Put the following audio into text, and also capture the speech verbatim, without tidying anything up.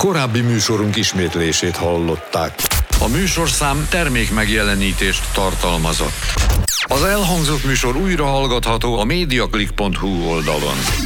Korábbi műsorunk ismétlését hallották. A műsorszám termékmegjelenítést tartalmazott. Az elhangzott műsor újra hallgatható a mediaclick pont hu oldalon.